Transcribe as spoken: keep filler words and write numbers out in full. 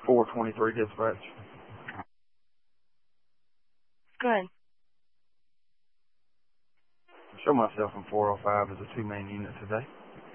four twenty-three dispatch. Good. Show myself in four oh five as a two-man unit today.